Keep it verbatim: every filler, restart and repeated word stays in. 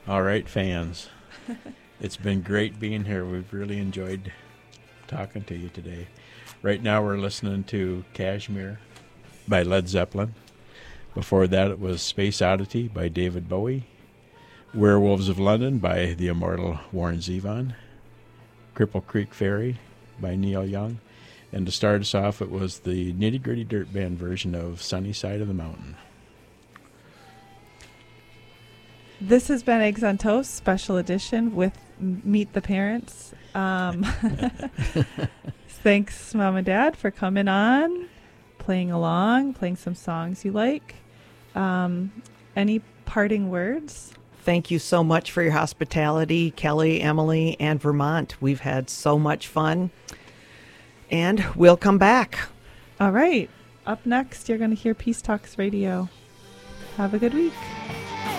All right, fans. It's been great being here. We've really enjoyed talking to you today. Right now we're listening to Kashmir by Led Zeppelin. Before that it was Space Oddity by David Bowie. Werewolves of London by the immortal Warren Zevon. Cripple Creek Ferry by Neil Young. And to start us off, it was the Nitty Gritty Dirt Band version of Sunny Side of the Mountain. This has been Eggs on Toast special edition with Meet the Parents. Um, thanks, Mom and Dad, for coming on, playing along, playing some songs you like. Um, any parting words? Thank you so much for your hospitality, Kelly, Emily, and Vermont. We've had so much fun, and we'll come back. All right. Up next, you're going to hear Peace Talks Radio. Have a good week.